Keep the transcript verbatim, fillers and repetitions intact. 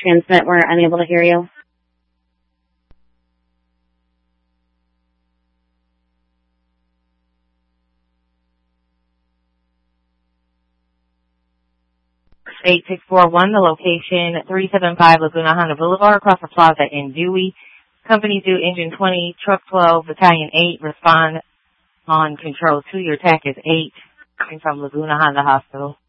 transmit. We're unable to hear you. eight six four one, the location three seven five Laguna Honda Boulevard, across the plaza in Dewey. Company due engine twenty, truck twelve, battalion eight, respond on control two. Your attack is eight, coming from Laguna Honda Hospital.